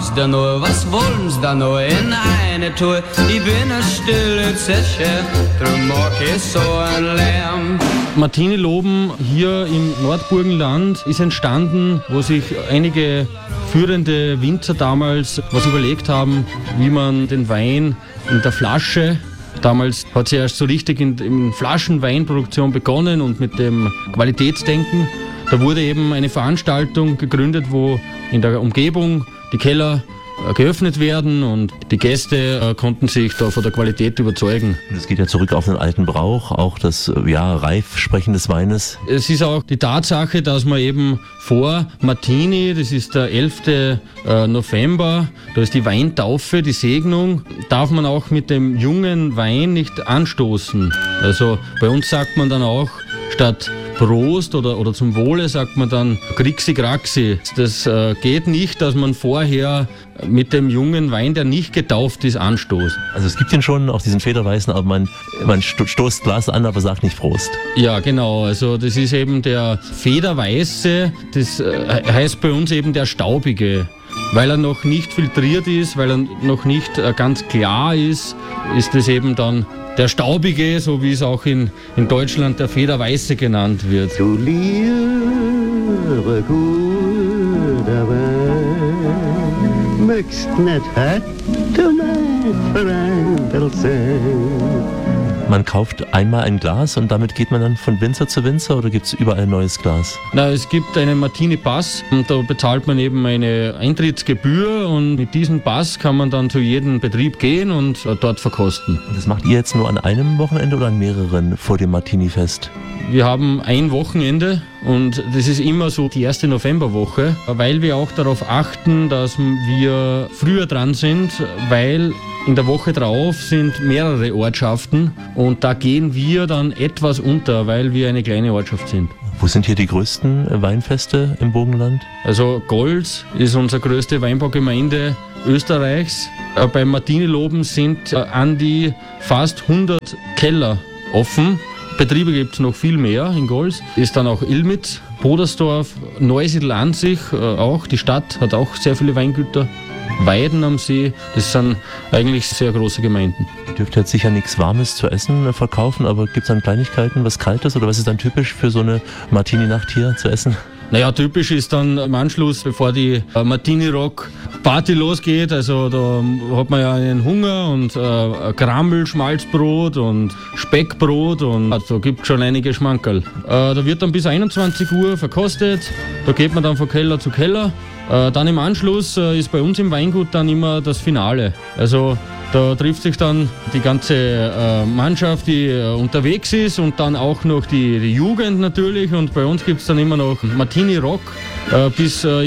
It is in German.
sie da noch, was wollen sie da noch in eine Tour? Ich bin eine stille Zeche, drum mag ich so ein Lärm. Martini-Loben hier im Nordburgenland ist entstanden, wo sich einige führende Winzer damals was überlegt haben, wie man den Wein in der Flasche, damals hat sie erst so richtig in Flaschenweinproduktion begonnen und mit dem Qualitätsdenken. Da wurde eben eine Veranstaltung gegründet, wo in der Umgebung die Keller geöffnet werden und die Gäste konnten sich da von der Qualität überzeugen. Das geht ja zurück auf den alten Brauch, auch das Reifsprechen des Weines. Es ist auch die Tatsache, dass man eben vor Martini, das ist der 11. November, da ist die Weintaufe, die Segnung, darf man auch mit dem jungen Wein nicht anstoßen. Also bei uns sagt man dann auch, statt Prost oder zum Wohle sagt man dann Grixi Graxi. Das geht nicht, dass man vorher mit dem jungen Wein, der nicht getauft ist, anstoßt. Also es gibt ihn schon, auch diesen Federweißen, aber man stoßt Glas an, aber sagt nicht Prost. Ja, genau. Also das ist eben der Federweiße, das heißt bei uns eben der Staubige. Weil er noch nicht filtriert ist, weil er noch nicht ganz klar ist, ist es eben dann der Staubige, so wie es auch in Deutschland der Federweiße genannt wird. Du lieber guter Wein, möchtest nicht heute mein Freundl sein. Man kauft einmal ein Glas und damit geht man dann von Winzer zu Winzer oder gibt es überall ein neues Glas? Na, es gibt einen Martini-Pass und da bezahlt man eben eine Eintrittsgebühr und mit diesem Pass kann man dann zu jedem Betrieb gehen und dort verkosten. Und das macht ihr jetzt nur an einem Wochenende oder an mehreren vor dem Martini-Fest? Wir haben ein Wochenende und das ist immer so die erste Novemberwoche, weil wir auch darauf achten, dass wir früher dran sind, weil in der Woche drauf sind mehrere Ortschaften und da gehen wir dann etwas unter, weil wir eine kleine Ortschaft sind. Wo sind hier die größten Weinfeste im Burgenland? Also Golz ist unsere größte Weinbaugemeinde Österreichs. Beim Martini-Loben sind an die fast 100 Keller offen. Betriebe gibt es noch viel mehr in Golz. Ist dann auch Ilmitz, Podersdorf, Neusiedl an sich auch. Die Stadt hat auch sehr viele Weingüter. Weiden am See, das sind eigentlich sehr große Gemeinden. Ihr dürft jetzt sicher nichts Warmes zu essen verkaufen, aber gibt es dann Kleinigkeiten, was Kaltes oder was ist dann typisch für so eine Martini-Nacht hier zu essen? Naja, typisch ist dann im Anschluss, bevor die Martini-Rock-Party losgeht, also da hat man ja einen Hunger und Krammel, Schmalzbrot und Speckbrot und also gibt schon einige Schmankerl. Da wird dann bis 21 Uhr verkostet, da geht man dann von Keller zu Keller. Dann im Anschluss ist bei uns im Weingut dann immer das Finale. Also da trifft sich dann die ganze Mannschaft, die unterwegs ist und dann auch noch die Jugend natürlich. Und bei uns gibt es dann immer noch Martini Rock bis